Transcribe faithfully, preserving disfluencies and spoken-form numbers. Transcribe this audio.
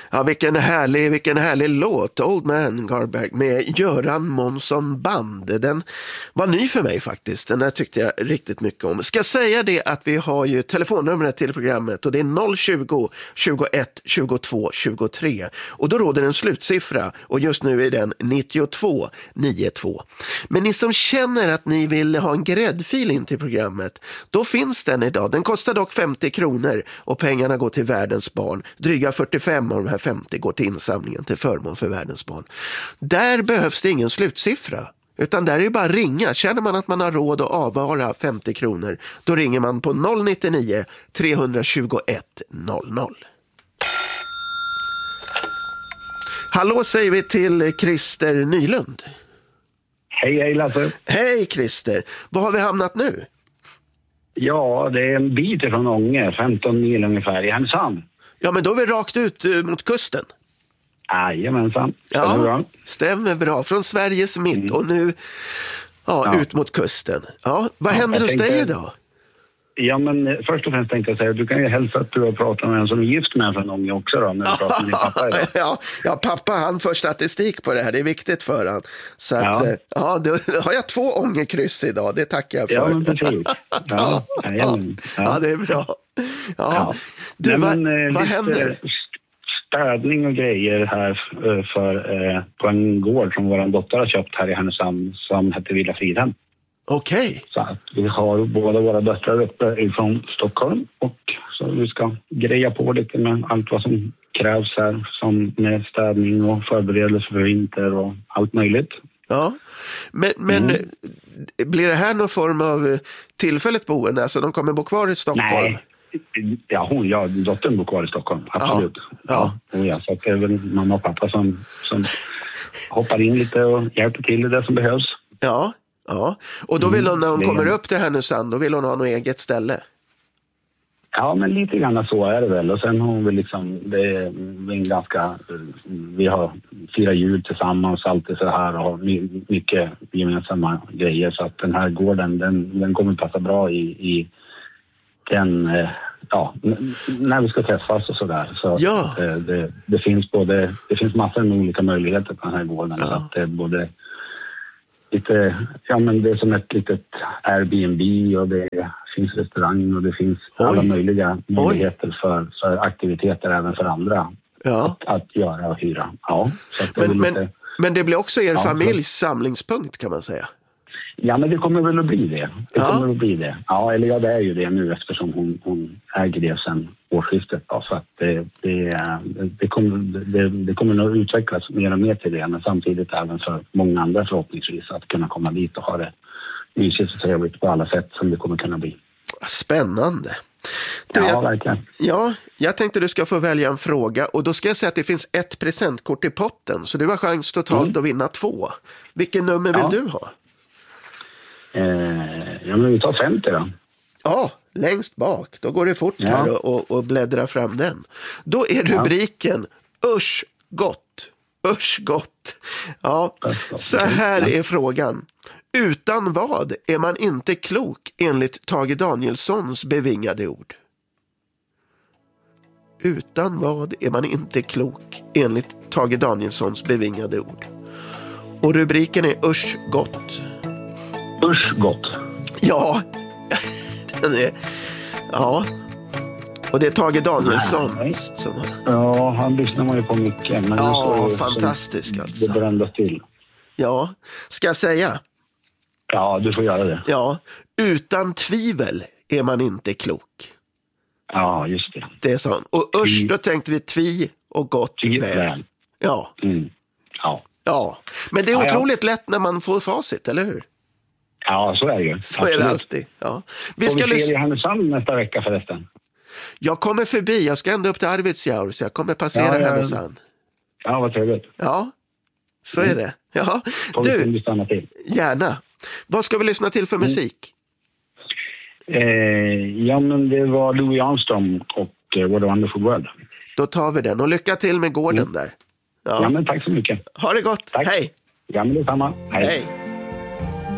Ja, vilken härlig, vilken härlig låt. Old Man Garberg med Göran Månsson Band. Den var ny för mig faktiskt. Den där tyckte jag riktigt mycket om. Ska säga det att vi har ju telefonnumret till programmet och det är noll tjugo, tjugoett, tjugotvå, tjugotre. Och då råder en slutsiffra och just nu är den nittiotvå nittiotvå. Men ni som känner att ni vill ha en gräddfil in till programmet, då finns den idag. Den kostar dock femtio kronor och pengarna går till världens barn. Dryga fyrtiofem av de här femtio går till insamlingen till förmån för världens barn. Där behövs det ingen slutsiffra, utan där är det bara ringa. Känner man att man har råd att avvara femtio kronor, då ringer man på noll nittionio, tre tjugoett, noll noll. Hallå säger vi till Christer Nylund. Hej, hej Lasse. Hej Christer. Var har vi hamnat nu? Ja, det är en bit från Ånge, femton mil ungefär i Härnösand. Ja, men då är vi rakt ut uh, mot kusten. Jajamensan. Ja, stämmer bra. Stämmer bra. Från Sveriges mitt mm. och nu ja, ja. ut mot kusten. Ja, vad ja, händer hos tänkte, dig idag? Ja, men först och främst tänkte jag säga att du kan ju hälsa att du har pratat med en som är gift med från Ånge också då, när du pratar med din pappa idag. ja, ja, pappa han får statistik på det här. Det är viktigt för han. Så att, ja, ja då har jag två Ångekryss idag. Det tackar jag för. Ja, men precis. Ja, ja, ja, ja. ja det är bra. Ja. Ja. Du, Nej, vad, men, vad händer? Städning och grejer här för, eh, på en gård som vår dotter har köpt här i Härnösand som heter Villa Fridhem. Okej. Okay. Så att vi har båda våra döttrar uppe ifrån Stockholm och så vi ska greja på lite med allt vad som krävs här som med städning och förberedelse för vinter och allt möjligt. Ja, men, men mm. blir det här någon form av tillfälligt boende? Alltså de kommer bo kvar i Stockholm? Nej. Ja, hon, ja, dottern bor kvar i Stockholm, absolut. Ja. Ja. Ja, så att det är väl mamma och pappa som, som hoppar in lite och hjälper till i det som behövs. Ja, ja. Och då vill hon, när hon mm. kommer upp till Härnösand, då vill hon ha något eget ställe? Ja, men lite grann så är det väl. Och sen har hon väl liksom, det är en ganska, vi har fyra jul tillsammans, alltid så här och har mycket gemensamma grejer. Så att den här gården, den, den kommer passa bra i, i den, ja, när vi ska träffas och sådär. Så ja. det, det, det finns både, det finns massor med olika möjligheter på den här gården. Ja. Så att det är både lite, ja men det är som ett litet Airbnb och det finns restaurang och det finns Oj. alla möjliga möjligheter för, för aktiviteter även för andra ja. att, att göra och hyra. Ja, så att det men, lite, men, men det blir också er ja, familjs samlingspunkt kan man säga. Ja, men det kommer väl att bli det. Det ja. kommer att bli det. Ja, eller ja, det är ju det nu eftersom hon, hon äger det sedan årsskiftet. Då, så att det, det, det, kommer, det, det kommer nog utvecklas mer och mer till det. Men samtidigt även för många andra förhoppningsvis att kunna komma dit och ha det mysigt och trevligt på alla sätt som det kommer kunna bli. Spännande. Du, ja, jag, verkligen. Ja, jag tänkte du ska få välja en fråga och då ska jag säga att det finns ett presentkort i potten så du har chans totalt mm. att vinna två. Vilken nummer vill ja. du ha? Eh, ja, men vi tar femtio då. Ja, längst bak. Då går det fort ja. här och, och, och bläddra fram den. Då är rubriken ja. Usch gott. Usch gott. Ja, så här ja. är frågan. Utan vad är man inte klok enligt Tage Danielssons bevingade ord? Utan vad är man inte klok enligt Tage Danielssons bevingade ord? Och rubriken är Usch gott. Usch gott. Ja, den är, ja. Och det är Tage Danielsson. Nej. Som, ja, han lyssnar man ju på mycket. Men ja, så, fantastisk alltså. Det brändes till. Ja, ska jag säga? Ja, du får göra det. Ja, utan tvivel är man inte klok. Ja, just det. Det är så. Och usch, då tänkte vi tvi och gott tvi väl. väl. Ja. Mm. Ja. Ja, men det är ja, otroligt ja. lätt när man får facit, eller hur? Ja, så är det ju. Så Absolut. är det alltid. Ja. Vi och ska vi ser lys- i Härnösand nästa vecka förresten. Jag kommer förbi, jag ska ända upp till Arvidsjaur så jag kommer passera ja, Härnösand. Ja, vad trevligt. Ja, så mm. är det. Ja. Du, du stanna till. Gärna. Vad ska vi lyssna till för mm. musik? Eh, ja, men det var Louis Armstrong och uh, What a Wonderful World. Då tar vi den och lycka till med gården mm. där. Ja. ja, men tack så mycket. Ha det gott. Tack. Hej. Ja, men detsamma. Hej. Hej.